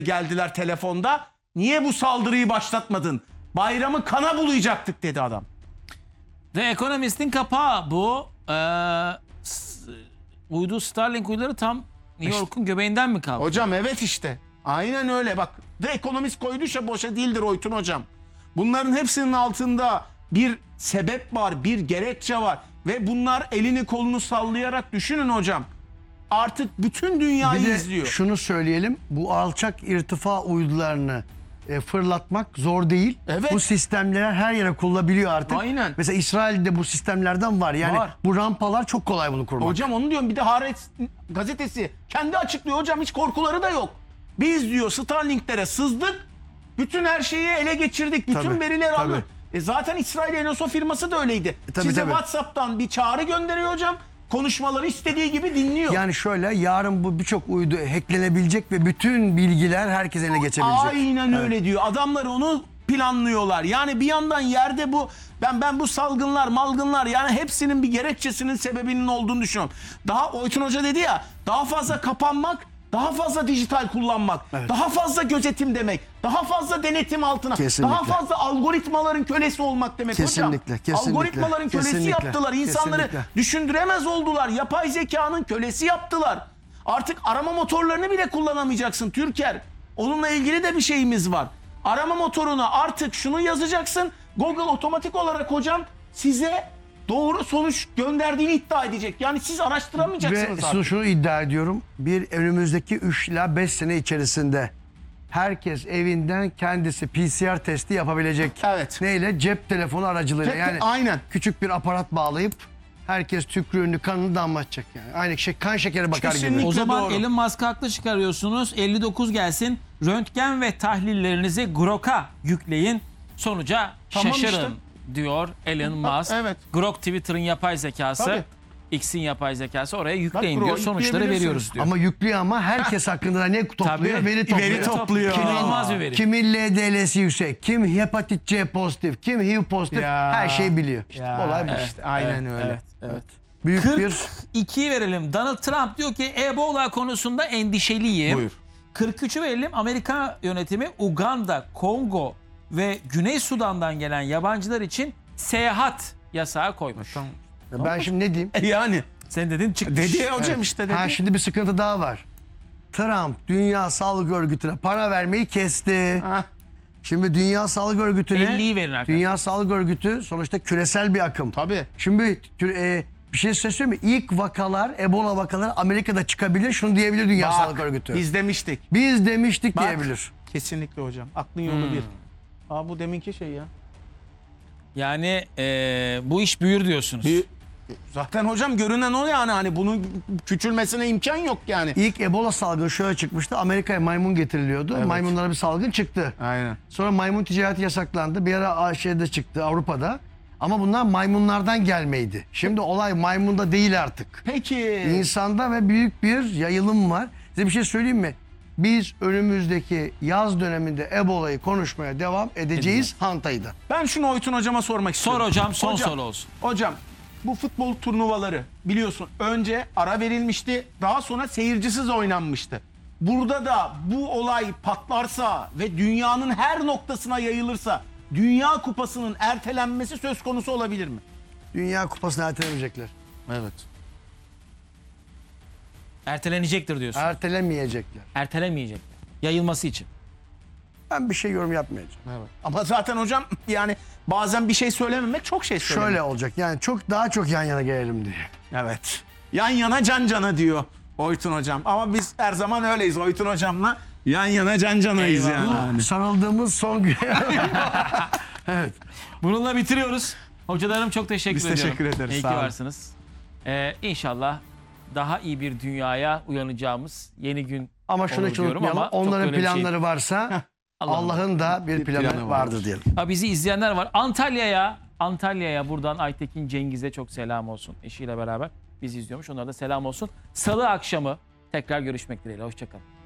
geldiler telefonda. Niye bu saldırıyı başlatmadın? Bayramı kana bulayacaktık dedi adam. The Economist'in kapağı bu. Uydu Starlink uyduları tam New York'un göbeğinden mi kaldı? Hocam evet işte. Aynen öyle bak. The Economist koyduysa boşa değildir Oytun hocam. Bunların hepsinin altında bir sebep var, bir gerekçe var. Ve bunlar elini kolunu sallayarak düşünün hocam. Artık bütün dünyayı Bir de izliyor. şunu söyleyelim. Bu alçak irtifa uydularını fırlatmak zor değil. Evet. Bu sistemler her yere kurulabiliyor artık. Aynen. Mesela İsrail'de bu sistemlerden var. Yani Var. bu rampalar çok kolay bunu kurmak. Hocam onu diyorum, bir de Haaretz gazetesi kendi açıklıyor hocam, hiç korkuları da yok. Biz diyor Starlink'lere sızdık, bütün her şeyi ele geçirdik, bütün Tabii, verileri tabii. aldık. Zaten İsrail Enoso firması da öyleydi. Tabii, Size tabii. WhatsApp'tan bir çağrı gönderiyor hocam, konuşmaları istediği gibi dinliyor. Yani şöyle, yarın bu birçok uydu hacklenebilecek ve bütün bilgiler herkes eline geçebilecek. Aynen öyle diyor. Adamlar onu planlıyorlar. Yani bir yandan yerde bu ben bu salgınlar, malgınlar, yani hepsinin bir gerekçesinin, sebebinin olduğunu düşünüyorum. Daha Oytun Hoca dedi ya, daha fazla kapanmak, daha fazla dijital kullanmak, Evet. daha fazla gözetim demek, daha fazla denetim altına, Kesinlikle. daha fazla algoritmaların kölesi olmak demek Kesinlikle, hocam. kesinlikle, Algoritmaların kölesi kesinlikle, yaptılar. İnsanları kesinlikle. düşündüremez oldular. Yapay zekanın kölesi yaptılar. Artık arama motorlarını bile kullanamayacaksın Türker. Onunla ilgili de bir şeyimiz var. Arama motoruna artık şunu yazacaksın. Google otomatik olarak hocam size doğru sonuç gönderdiğini iddia edecek. Yani siz araştıramayacaksınız Ve artık. şunu iddia ediyorum. Önümüzdeki 3 ila 5 sene içerisinde herkes evinden kendisi PCR testi yapabilecek. Evet. Neyle? Cep telefonu aracılığıyla. Yani Aynen. küçük bir aparat bağlayıp herkes tükrüğünü, kanını damlatacak yani. Aynı kan şekeri bakar gibi. Kesinlikle. O zaman doğru. Elon Musk'ı haklı çıkarıyorsunuz. 59 gelsin. Röntgen ve tahlillerinizi Grok'a yükleyin. Sonuca Tamam şaşırın işte. diyor Elon Musk. Evet. Grok Twitter'ın yapay zekası. Tabii. X'in yapay zekası, oraya yükleyin Grok'u diyor. Sonuçları yükleyebilirsiniz. veriyoruz diyor. Ama yüklü, ama herkes hakkında ne topluyor? Tabii. Veri topluyor. Veri topluyor. İnanılmaz bir veri. Kimin LDL'si yüksek, kim hepatit C pozitif, kim HIV pozitif, Ya. her şeyi biliyor. İşte Ya, olay bu. işte, aynen öyle. Evet, evet. Büyük bir 42'yi verelim. Donald Trump diyor ki Ebola konusunda endişeliyim. Buyur. 43'ü verelim. Amerika yönetimi Uganda, Kongo ve Güney Sudan'dan gelen yabancılar için seyahat yasağı koymuş. ben şimdi ne diyeyim? Yani sen dedin çıkmış. Dedi ya hocam, işte dedi. Ha, şimdi bir sıkıntı daha var. Trump Dünya Sağlık Örgütü'ne para vermeyi kesti. Ha. Şimdi Dünya Sağlık Örgütü'ne, 50'yi verin arkadaşlar. Dünya Sağlık Örgütü sonuçta küresel bir akım. Tabii. Şimdi bir şey söyleyeyim mi? İlk vakalar, Ebola vakaları Amerika'da çıkabilir. Şunu diyebilir Dünya Bak, Sağlık Örgütü. biz demiştik. Biz demiştik Bak. diyebilir. Kesinlikle hocam. Aklın yolu bir. Aa, bu deminki şey ya. Yani bu iş büyür diyorsunuz. Zaten hocam görünen o, yani hani bunun küçülmesine imkan yok yani. İlk Ebola salgını şöyle çıkmıştı. Amerika'ya maymun getiriliyordu. Evet. Maymunlara bir salgın çıktı. Aynen. Sonra maymun ticareti yasaklandı. Bir ara şeyde çıktı, Avrupa'da. Ama bunlar maymunlardan gelmeydi. Şimdi olay maymunda değil artık. Peki. İnsanda ve büyük bir yayılım var. Size bir şey söyleyeyim mi? Biz önümüzdeki yaz döneminde Ebola'yı konuşmaya devam edeceğiz Hantay'da. Ben şunu Oytun hocama sormak istiyorum. Sor hocam, son Hocam, soru olsun. Hocam, bu futbol turnuvaları biliyorsun önce ara verilmişti, daha sonra seyircisiz oynanmıştı. Burada da bu olay patlarsa ve dünyanın her noktasına yayılırsa Dünya Kupası'nın ertelenmesi söz konusu olabilir mi? Dünya Kupası'nı ertelemeyecekler. Evet. Ertelenecektir diyorsun. Ertelemeyecekler. Ertelemeyecektir. Yayılması için. Ben bir şey yorum yapmayacağım. Evet. Ama zaten hocam yani bazen bir şey söylememek çok şey söylemek. Şöyle olacak, yani daha çok yan yana gelelim diye. Evet. Yan yana can cana diyor Oytun hocam. Ama biz her zaman öyleyiz Oytun hocamla. Yan yana can canayız Eyvallah. yani. Sarıldığımız son gün. Evet. Bununla bitiriyoruz. Hocalarım çok teşekkür Biz ediyorum. teşekkür ederiz, İyi ki sağ olun. varsınız. İnşallah daha iyi bir dünyaya uyanacağımız yeni gün Ama şunu olur hiç diyorum unutmayalım. ama çok Onların öyle bir şey- planları varsa Allah'ın da bir planı planı vardır diyelim. Ha, bizi izleyenler var. Antalya'ya buradan Aytekin Cengiz'e çok selam olsun. Eşiyle beraber bizi izliyormuş. Onlara da selam olsun. Salı akşamı tekrar görüşmek dileğiyle. Hoşçakalın.